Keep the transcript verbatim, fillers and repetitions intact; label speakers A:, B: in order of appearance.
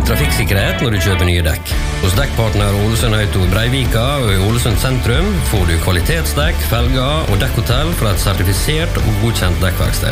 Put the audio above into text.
A: trafikksikkerhet når du kjøper nye dekk. Hos Dekkpartner Ålesund Auto Breivika og i Ålesund sentrum får du kvalitetsdekk, felger og dekkhotell fra et sertifisert og godkjent dekkverksted.